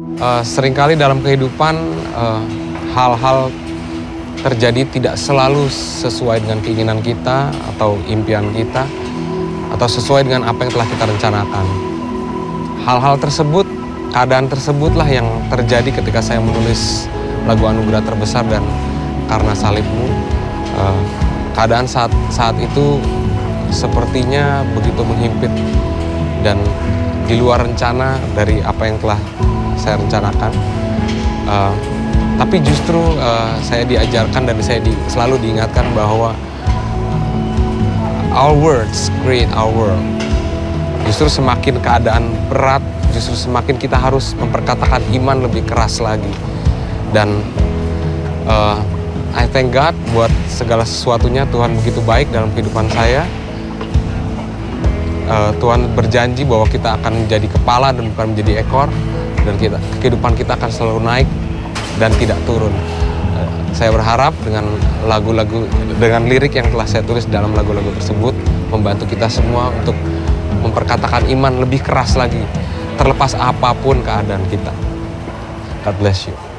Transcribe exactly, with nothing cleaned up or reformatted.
Uh, seringkali dalam kehidupan uh, hal-hal terjadi tidak selalu sesuai dengan keinginan kita atau impian kita atau sesuai dengan apa yang telah kita rencanakan. Hal-hal tersebut, keadaan tersebutlah yang terjadi ketika saya menulis lagu Anugerah Terbesar dan Karena Salibmu. Uh, keadaan saat saat itu sepertinya begitu menghimpit dan di luar rencana dari apa yang telah saya rencanakan. Uh, tapi justru uh, saya diajarkan dan saya di, selalu diingatkan bahwa our words create our world. Justru semakin keadaan berat, justru semakin kita harus memperkatakan iman lebih keras lagi. Dan uh, I thank God buat segala sesuatunya. Tuhan begitu baik dalam kehidupan saya. Uh, Tuhan berjanji bahwa kita akan menjadi kepala dan bukan menjadi ekor. Dan kita, kehidupan kita akan selalu naik dan tidak turun. Uh, saya berharap dengan lagu-lagu, dengan lirik yang telah saya tulis dalam lagu-lagu tersebut membantu kita semua untuk memperkatakan iman lebih keras lagi, terlepas apapun keadaan kita. God bless you.